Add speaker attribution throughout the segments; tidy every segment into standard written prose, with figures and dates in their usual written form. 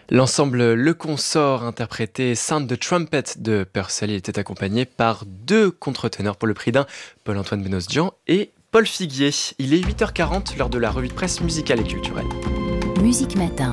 Speaker 1: L'ensemble Le Consort interprétait Sound the Trumpet de Purcell. Il était accompagné par 2 contre-ténors pour le prix d'un, Paul-Antoine Benosdian et Paul Figuier. Il est 8h40 lors de la revue de presse musicale et culturelle.
Speaker 2: Musique Matin.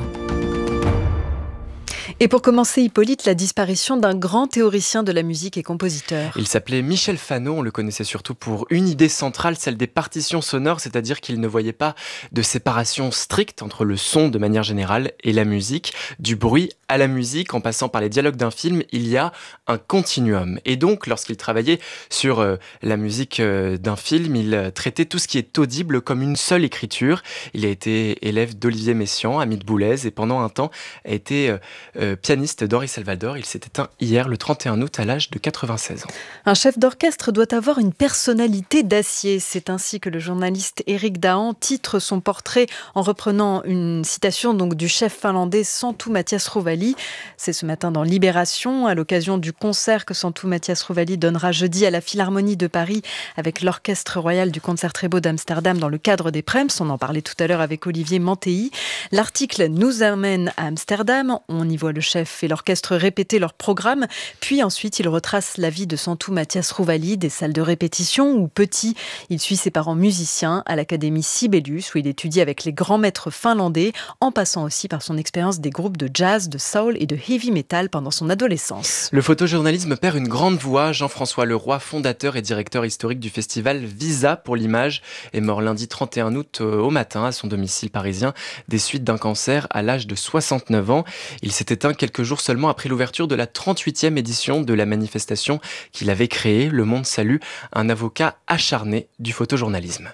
Speaker 3: Et pour commencer, Hippolyte, la disparition d'un grand théoricien de la musique et compositeur.
Speaker 1: Il s'appelait Michel Fano, on le connaissait surtout pour une idée centrale, celle des partitions sonores, c'est-à-dire qu'il ne voyait pas de séparation stricte entre le son de manière générale et la musique. Du bruit à la musique, en passant par les dialogues d'un film, il y a un continuum. Et donc, lorsqu'il travaillait sur la musique d'un film, il traitait tout ce qui est audible comme une seule écriture. Il a été élève d'Olivier Messiaen, ami de Boulez, et pendant un temps a été pianiste d'Henri Salvador. Il s'est éteint hier, le 31 août, à l'âge de 96 ans.
Speaker 3: Un chef d'orchestre doit avoir une personnalité d'acier. C'est ainsi que le journaliste Éric Dahan titre son portrait en reprenant une citation donc du chef finlandais Santtu Matias Rovali. C'est ce matin dans Libération, à l'occasion du concert que Santtu Matias Rovali donnera jeudi à la Philharmonie de Paris avec l'Orchestre Royal du Concertgebouw d'Amsterdam dans le cadre des Prems. On en parlait tout à l'heure avec Olivier Mantéi. L'article nous amène à Amsterdam. On y voit le chef et l'orchestre répéter leur programme, puis ensuite il retrace la vie de Santtu Matias Rovali, des salles de répétition où petit, il suit ses parents musiciens à l'Académie Sibelius où il étudie avec les grands maîtres finlandais, en passant aussi par son expérience des groupes de jazz, de soul et de heavy metal pendant son adolescence.
Speaker 1: Le photojournalisme perd une grande voix. Jean-François Leroy, fondateur et directeur historique du festival Visa pour l'image, est mort lundi 31 août au matin à son domicile parisien des suites d'un cancer à l'âge de 69 ans. Il s'est éteint quelques jours seulement après l'ouverture de la 38e édition de la manifestation qu'il avait créée. Le Monde salue un avocat acharné du photojournalisme.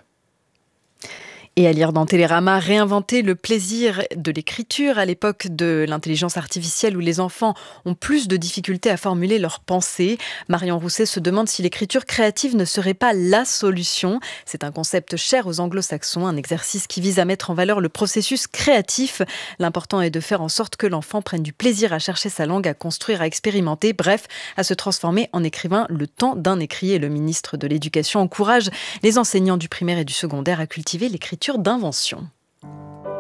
Speaker 3: Et à lire dans Télérama, réinventer le plaisir de l'écriture à l'époque de l'intelligence artificielle où les enfants ont plus de difficultés à formuler leurs pensées. Marion Rousset se demande si l'écriture créative ne serait pas la solution. C'est un concept cher aux anglo-saxons, un exercice qui vise à mettre en valeur le processus créatif. L'important est de faire en sorte que l'enfant prenne du plaisir à chercher sa langue, à construire, à expérimenter, bref, à se transformer en écrivain le temps d'un écrit. Et le ministre de l'Éducation encourage les enseignants du primaire et du secondaire à cultiver l'écriture d'invention.